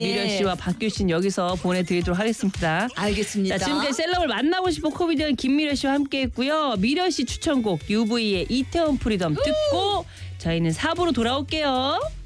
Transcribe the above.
미려 씨와 박규 씨는 여기서 보내드리도록 하겠습니다. 알겠습니다. 자, 지금까지 셀럽을 만나고 싶어 코미디언 김미려 씨와 함께했고요. 미려 씨 추천곡 UV의 이태원 프리덤 듣고 저희는 4부로 돌아올게요.